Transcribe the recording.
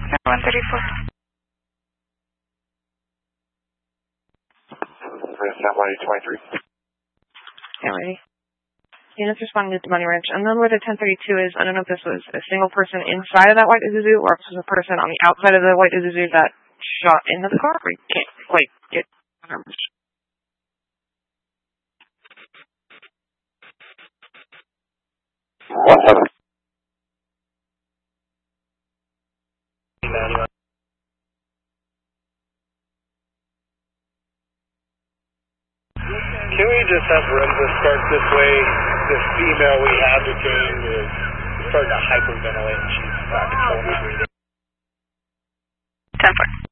134. Soundbody 23. Yeah, ready. Units responding to Bunny Ranch. And then where the 1032 is, I don't know if this was a single person inside of that white Isuzu or if it was a person on the outside of the white Isuzu that shot into the car. We can't quite get numbers. Can we just have Lorenzo start this way? This female we have detained is starting to hyperventilate and she's not controlling her breathing. 10-4.